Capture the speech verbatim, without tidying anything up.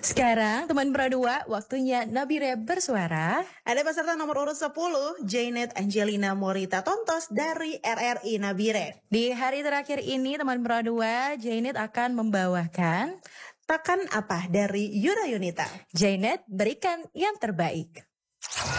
Sekarang teman berdua, waktunya Nabire bersuara. Ada peserta nomor urut sepuluh, Jainet Angelina Morita Tontos dari R R I Nabire. Di hari terakhir ini teman berdua, Jainet akan membawakan Takkan Apa dari Yura Yunita. Jainet berikan yang terbaik.